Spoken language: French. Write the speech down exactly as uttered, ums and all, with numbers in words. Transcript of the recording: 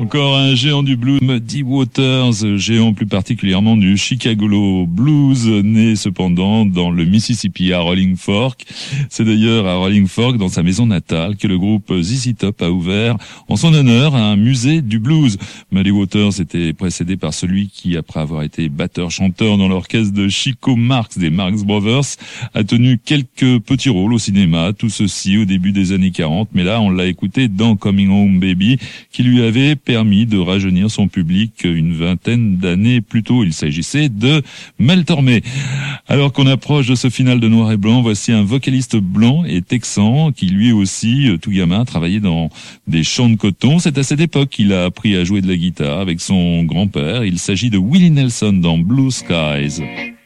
Encore un géant du blues, Muddy Waters, géant plus particulièrement du Chicago Blues, né cependant dans le Mississippi à Rolling Fork. C'est d'ailleurs à Rolling Fork, dans sa maison natale, que le groupe Z Z Top a ouvert en son honneur un musée du blues. Muddy Waters était précédé par celui qui, après avoir été batteur-chanteur dans l'orchestre de Chico Marx des Marx Brothers, a tenu quelques petits rôles au cinéma, tout ceci au début des années quarante, mais là on l'a écouté dans Coming Home Baby, qui lui avait permis de rajeunir son public une vingtaine d'années plus tôt. Il s'agissait de Mel Tormé. Alors qu'on approche de ce final de Noir et Blanc, voici un vocaliste blanc et texan qui lui aussi, tout gamin, travaillait dans des champs de coton. C'est à cette époque qu'il a appris à jouer de la guitare avec son grand-père. Il s'agit de Willie Nelson dans Blue Skies.